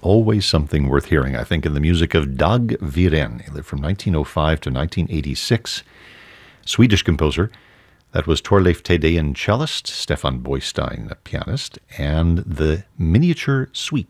always something worth hearing, I think, in the music of Dag Viren. He lived from 1905 to 1986. Swedish composer. That was Torleif Thedéen, cellist, Stefan Boystein, pianist, and the Miniature Suite